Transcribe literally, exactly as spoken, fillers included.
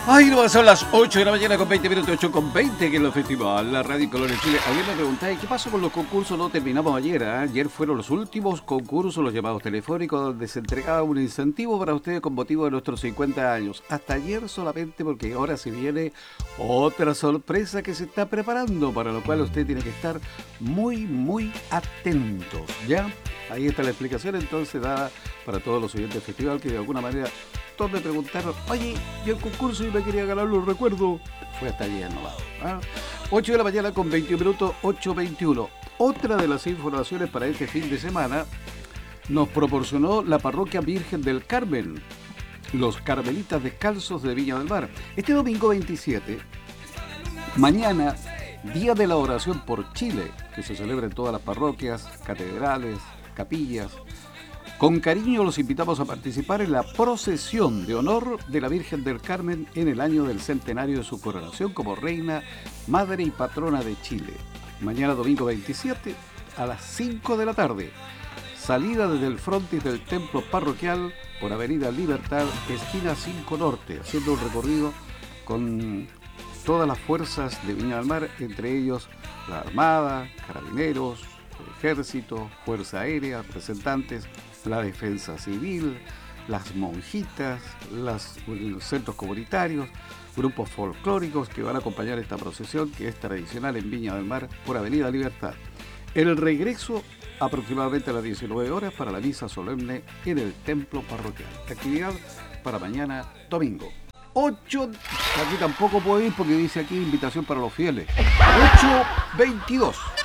Ay, no, son las ocho de la mañana con veinte minutos, ocho con veinte, que es el festival, la Radio Color de Chile. Ayer me preguntáis, ¿qué pasó con los concursos? No terminamos ayer, ¿eh? Ayer fueron los últimos concursos, los llamados telefónicos, donde se entregaba un incentivo para ustedes con motivo de nuestros cincuenta años. Hasta ayer solamente, porque ahora se viene otra sorpresa que se está preparando, para lo cual usted tiene que estar muy, muy atentos, ¿ya? Ahí está la explicación, entonces, dada para todos los oyentes del festival, que de alguna manera todos me preguntaron, oye, yo el concurso y me quería ganar los recuerdos. Fue hasta ayer nomás. ¿Ah? ocho de la mañana con veintiún minutos, ocho veintiuno. Otra de las informaciones para este fin de semana nos proporcionó la Parroquia Virgen del Carmen, los Carmelitas Descalzos de Viña del Mar. Este domingo veintisiete, mañana, Día de la Oración por Chile, que se celebra en todas las parroquias, catedrales, capillas. Con cariño los invitamos a participar en la procesión de honor de la Virgen del Carmen en el año del centenario de su coronación como reina, madre y patrona de Chile. Mañana domingo veintisiete a las cinco de la tarde. Salida desde el frontis del templo parroquial por Avenida Libertad, esquina cinco Norte, haciendo un recorrido con todas las fuerzas de Viña del Mar, entre ellos la Armada, Carabineros, Ejército, Fuerza Aérea, representantes, la Defensa Civil, las monjitas, las, los centros comunitarios, grupos folclóricos que van a acompañar esta procesión que es tradicional en Viña del Mar por Avenida Libertad. El regreso aproximadamente a las diecinueve horas para la misa solemne en el templo parroquial. Actividad para mañana domingo. ocho, aquí tampoco puedo ir porque dice aquí invitación para los fieles. ocho veintidós.